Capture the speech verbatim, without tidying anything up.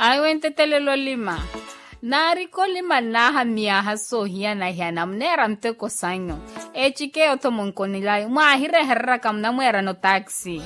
Ai wente telelo lima. Nari ko lima naha miaha so hiana hiana mnera mteko sanyo. E chike otomon konilai. Mwahire herra kam na mwera no taxi.